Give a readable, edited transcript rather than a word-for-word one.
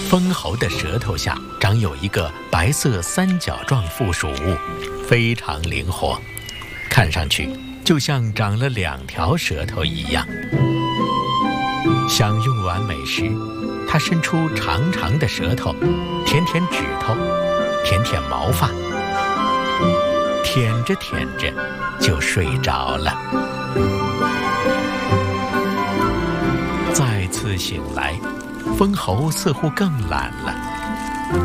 蜂猴的舌头下长有一个白色三角状附属物，非常灵活，看上去就像长了2条舌头一样。享用完美时，它伸出长长的舌头，舔舔指头，舔舔毛发，舔着舔着就睡着了。再次醒来，蜂猴似乎更懒了，